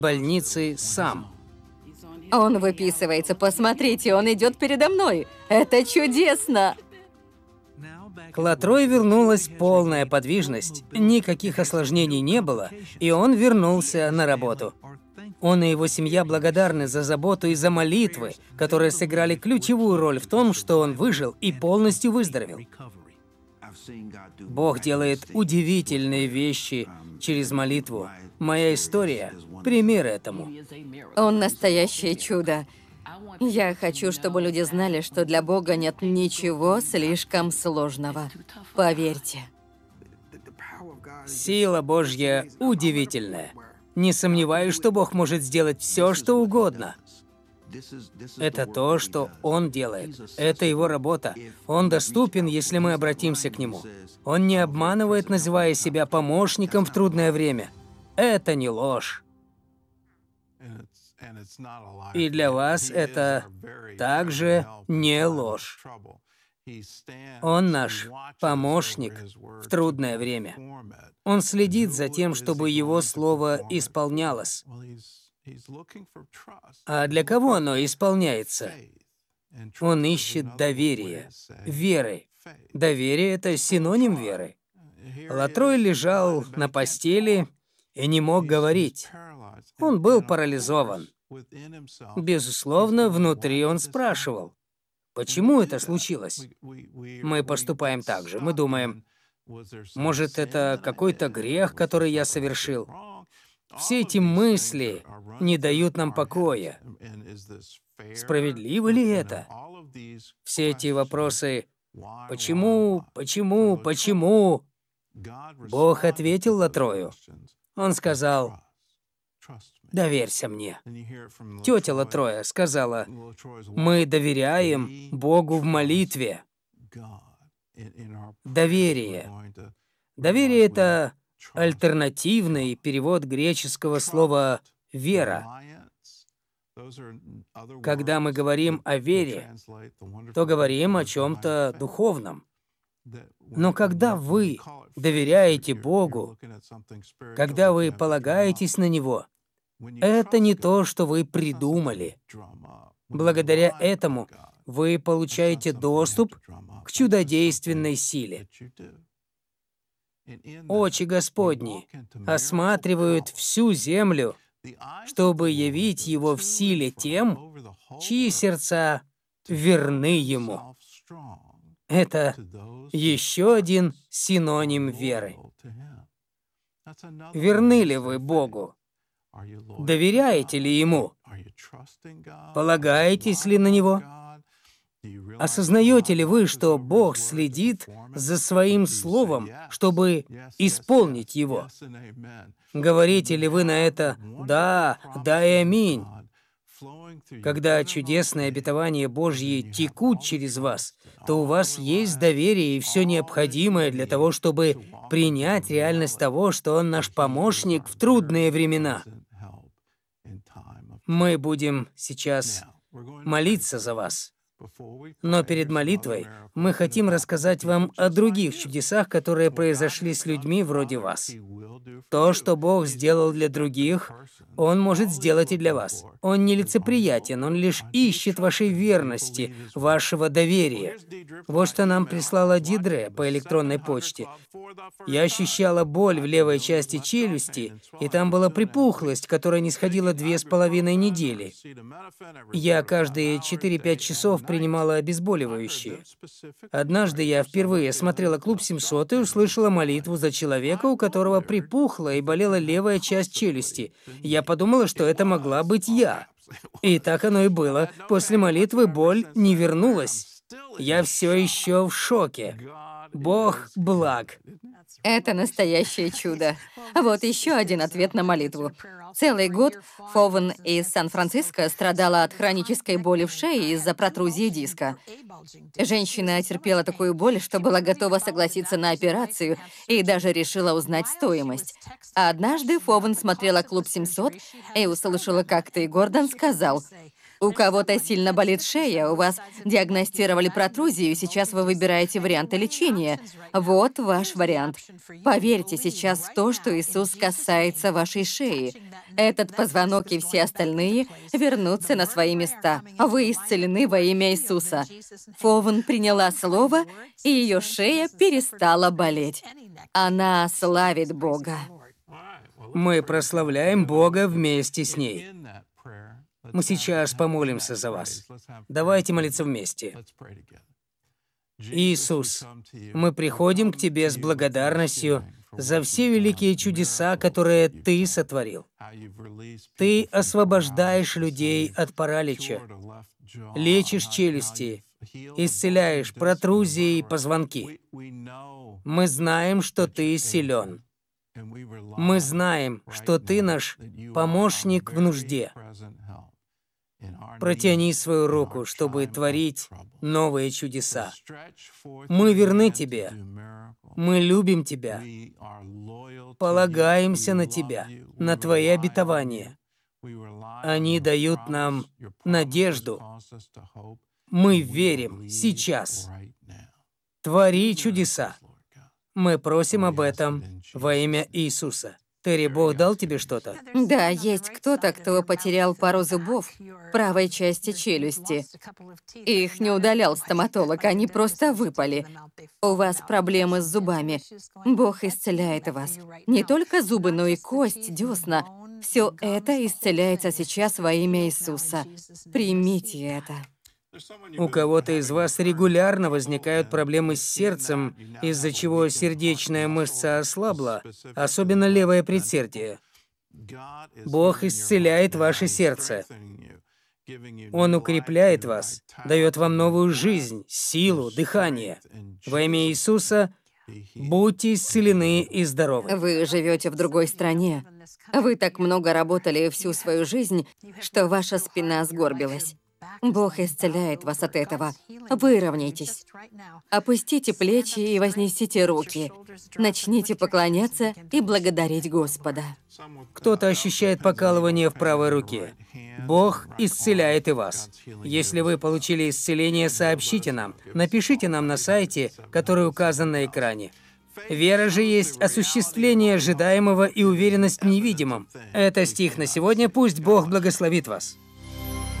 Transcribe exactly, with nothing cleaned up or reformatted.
больницы сам. Он выписывается. Посмотрите, он идет передо мной. Это чудесно! К Латрой вернулась полная подвижность, никаких осложнений не было, и он вернулся на работу. Он и его семья благодарны за заботу и за молитвы, которые сыграли ключевую роль в том, что он выжил и полностью выздоровел. Бог делает удивительные вещи через молитву. Моя история — пример этому. Он настоящее чудо. Я хочу, чтобы люди знали, что для Бога нет ничего слишком сложного. Поверьте. Сила Божья удивительная. Не сомневаюсь, что Бог может сделать все, что угодно. Это то, что Он делает. Это Его работа. Он доступен, если мы обратимся к Нему. Он не обманывает, называя себя помощником в трудное время. Это не ложь. И для вас это также не ложь. Он наш помощник в трудное время. Он следит за тем, чтобы Его Слово исполнялось. А для кого оно исполняется? Он ищет доверие, веры. Доверие — это синоним веры. Латрой лежал на постели и не мог говорить. Он был парализован. Безусловно, внутри он спрашивал, почему это случилось? Мы поступаем так же. Мы думаем, может, это какой-то грех, который я совершил? Все эти мысли не дают нам покоя. Справедливо ли это? Все эти вопросы «почему, почему, почему?» Бог ответил Латрою. Он сказал, «Доверься мне». Тетя Латроя сказала, «Мы доверяем Богу в молитве». Доверие. Доверие — это альтернативный перевод греческого слова «вера». Когда мы говорим о вере, то говорим о чем-то духовном. Но когда вы доверяете Богу, когда вы полагаетесь на Него, это не то, что вы придумали. Благодаря этому вы получаете доступ к чудодейственной силе. Очи Господни осматривают всю землю, чтобы явить Его в силе тем, чьи сердца верны Ему. Это еще один синоним веры. Верны ли вы Богу? Доверяете ли Ему? Полагаетесь ли на Него? Осознаете ли вы, что Бог следит за Своим Словом, чтобы исполнить его? Говорите ли вы на это «да», «да» и «аминь»? Когда чудесные обетования Божьи текут через вас, то у вас есть доверие и все необходимое для того, чтобы принять реальность того, что Он наш помощник в трудные времена. Мы будем сейчас молиться за вас. Но перед молитвой мы хотим рассказать вам о других чудесах, которые произошли с людьми вроде вас. То, что Бог сделал для других, Он может сделать и для вас. Он не лицеприятен, Он лишь ищет вашей верности, вашего доверия. Вот что нам прислала Дидре по электронной почте. Я ощущала боль в левой части челюсти, и там была припухлость, которая не сходила две с половиной недели. Я каждые четыре-пять часов принимала обезболивающие. Однажды я впервые смотрела «Клуб семьсот» и услышала молитву за человека, у которого припухла и болела левая часть челюсти. Я подумала, что это могла быть я. И так оно и было. После молитвы боль не вернулась. Я все еще в шоке. Бог благ. Это настоящее чудо. Вот еще один ответ на молитву. Целый год Фовен из Сан-Франциско страдала от хронической боли в шее из-за протрузии диска. Женщина терпела такую боль, что была готова согласиться на операцию и даже решила узнать стоимость. А однажды Фовен смотрела «Клуб семьсот» и услышала, как Ты, Гордон, сказал: У кого-то сильно болит шея, у вас диагностировали протрузию, сейчас вы выбираете варианты лечения. Вот ваш вариант. Поверьте сейчас в то, что Иисус касается вашей шеи. Этот позвонок и все остальные вернутся на свои места. Вы исцелены во имя Иисуса. Фовен приняла слово, и ее шея перестала болеть. Она славит Бога. Мы прославляем Бога вместе с ней. Мы сейчас помолимся за вас. Давайте молиться вместе. Иисус, мы приходим к Тебе с благодарностью за все великие чудеса, которые Ты сотворил. Ты освобождаешь людей от паралича, лечишь челюсти, исцеляешь протрузии и позвонки. Мы знаем, что Ты силен. Мы знаем, что Ты наш помощник в нужде. Протяни свою руку, чтобы творить новые чудеса. Мы верны Тебе. Мы любим Тебя. Полагаемся на Тебя, на Твои обетования. Они дают нам надежду. Мы верим сейчас. Твори чудеса. Мы просим об этом во имя Иисуса. Терри, Бог дал тебе что-то? Да, есть кто-то, кто потерял пару зубов в правой части челюсти. Их не удалял стоматолог, они просто выпали. У вас проблемы с зубами. Бог исцеляет вас. Не только зубы, но и кость, десна. Все это исцеляется сейчас во имя Иисуса. Примите это. У кого-то из вас регулярно возникают проблемы с сердцем, из-за чего сердечная мышца ослабла, особенно левое предсердие. Бог исцеляет ваше сердце. Он укрепляет вас, дает вам новую жизнь, силу, дыхание. Во имя Иисуса будьте исцелены и здоровы. Вы живете в другой стране. Вы так много работали всю свою жизнь, что ваша спина сгорбилась. Бог исцеляет вас от этого. Выровняйтесь. Опустите плечи и вознесите руки. Начните поклоняться и благодарить Господа. Кто-то ощущает покалывание в правой руке. Бог исцеляет и вас. Если вы получили исцеление, сообщите нам. Напишите нам на сайте, который указан на экране. Вера же есть осуществление ожидаемого и уверенность в невидимом. Это стих на сегодня. Пусть Бог благословит вас.